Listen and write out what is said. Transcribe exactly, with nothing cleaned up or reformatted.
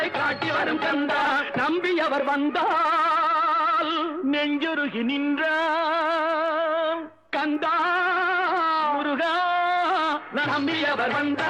காட்டி வரும் கந்தா நம்பியவர் வந்தால் நெஞ்சுருகி நின்றான் கந்தா முருகா நம்பியவர் வந்தால்